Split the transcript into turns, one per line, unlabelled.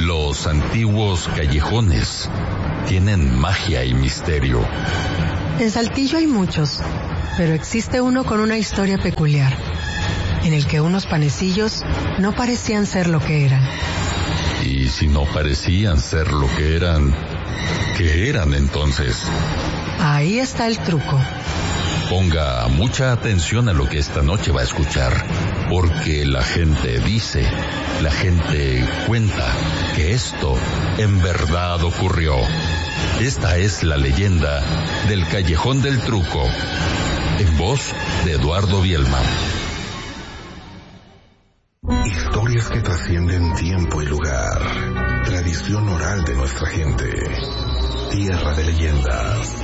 Los antiguos callejones tienen magia y misterio.
En Saltillo hay muchos, pero existe uno con una historia peculiar, en el que unos panecillos no parecían ser lo que eran.
Y si no parecían ser lo que eran, ¿qué eran entonces?
Ahí está el truco.
Ponga mucha atención a lo que esta noche va a escuchar, porque la gente dice, la gente cuenta que esto en verdad ocurrió. Esta es la leyenda del Callejón del Truco, en voz de Eduardo Bielma.
Historias que trascienden tiempo y lugar. Tradición oral de nuestra gente. Tierra de leyendas.